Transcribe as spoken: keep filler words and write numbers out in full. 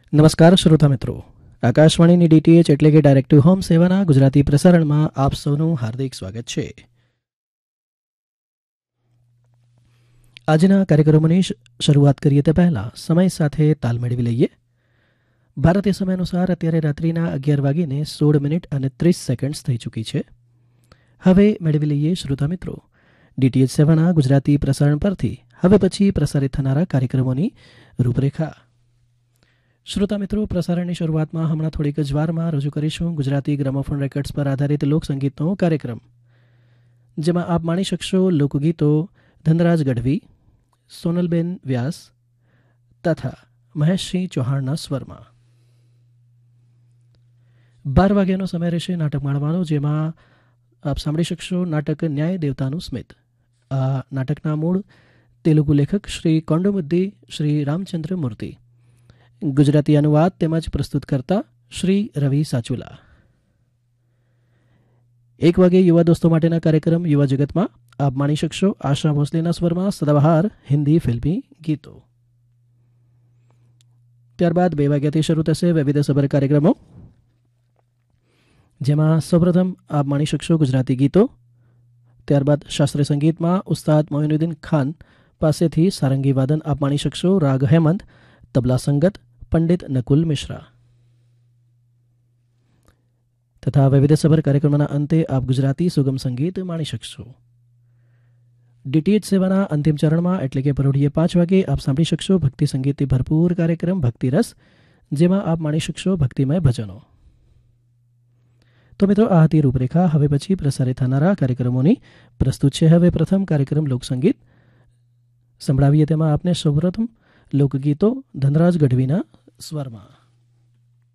નમસ્કાર શ્રોતા મિત્રો, આકાશવાણીની ડીટીએચ એટલે કે ડાયરેક્ટિવ હોમ સેવાના ગુજરાતી પ્રસારણમાં આપ સૌનું હાર્દિક સ્વાગત છે. આજના કાર્યક્રમોની શરૂઆત કરીએ તે પહેલાં સમય સાથે તાલ મેળવી લઈએ. ભારતીય સમય અનુસાર અત્યારે રાત્રિના અગિયાર વાગીને સોળ મિનિટ અને ત્રીસ સેકન્ડ્સ થઈ ચૂકી છે. હવે મેળવી લઈએ શ્રોતા મિત્રો ડીટીએચ સેવાના ગુજરાતી પ્રસારણ પરથી હવે પછી પ્રસારિત થનારા કાર્યક્રમોની રૂપરેખા. શ્રોતા મિત્રો, પ્રસારણની શરૂઆતમાં હમણાં થોડીક જ વારમાં રજૂ કરીશું ગુજરાતી ગ્રામોફોન રેકોર્ડ્સ પર આધારિત લોકસંગીતનો કાર્યક્રમ, જેમાં આપ માણી શકશો લોકગીતો ધનરાજ ગઢવી, સોનલબેન વ્યાસ તથા મહેશસિંહ ચૌહાણના સ્વરમાં. બાર વાગ્યાનો સમય રહેશે નાટક માણવાનો, જેમાં આપ સાંભળી શકશો નાટક ન્યાય દેવતાનું સ્મિત. આ નાટકના મૂળ તેલુગુ લેખક શ્રી કોંડમુદ્દી શ્રી રામચંદ્ર મૂર્તિ, ગુજરાતી અનુવાદ તેમજ પ્રસ્તુત કરતા શ્રી રવિ સાચુલા. એક વાગે યુવા દોસ્તો માટેના કાર્યક્રમ યુવા જગતમાં આપ માણી શકશો આશા ભોસલેના સ્વરમાં સદાબહાર હિન્દી ફિલ્મી ગીતો. ત્યારબાદ બે વાગ્યાથી શરૂ થશે વૈવિધ્યસભર કાર્યક્રમો, જેમાં સૌપ્રથમ આપ માણી શકશો ગુજરાતી ગીતો. ત્યારબાદ શાસ્ત્રીય સંગીતમાં ઉસ્તાદ મોઇનુદ્દીન ખાન પાસેથી સારંગી વાદન આપ માણી શકશો. રાગ હેમંત, તબલા સંગત પંડિત નકુલ મિશ્રા. તથા વૈવિધ્યસભર કાર્યક્રમના અંતે આપ ગુજરાતી સુગમ સંગીત માણી શકશો. ડીટીએચ સેવાના અંતિમ ચરણમાં એટલે કે પરોઢીએ પાંચ વાગે આપ સાંભળી શકશો ભક્તિ સંગીતથી ભરપૂર કાર્યક્રમ ભક્તિરસ, જેમાં આપ માણી શકશો ભક્તિમય ભજનો. તો મિત્રો, આ હતી રૂપરેખા. હવે પછી પ્રસારિત થનારા કાર્યક્રમોની પ્રસ્તુત છે. હવે પ્રથમ કાર્યક્રમ લોકસંગીત સંભળાવીએ, તેમાં આપને સૌપ્રથમ લોકગીતો ધનરાજ ગઢવીના સ્વરમાં.